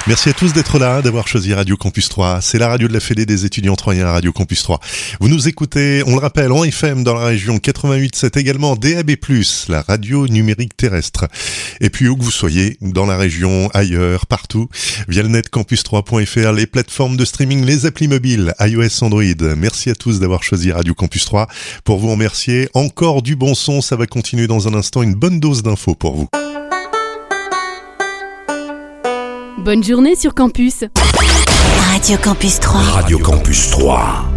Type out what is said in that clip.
Merci à tous d'être là, d'avoir choisi Radio Campus 3. C'est la radio de la Fédé des étudiants troyens à Radio Campus 3. Vous nous écoutez, on le rappelle, en FM dans la région 88.7, également DAB+, la radio numérique terrestre. Et puis où que vous soyez, dans la région, ailleurs, partout, via le net campus3.fr, les plateformes de streaming, les applis mobiles, iOS, Android. Merci à tous d'avoir choisi Radio Campus 3. Pour vous remercier, encore du bon son, ça va continuer dans un instant, une bonne dose d'infos pour vous. Bonne journée sur Campus. Radio Campus 3. Radio Campus 3.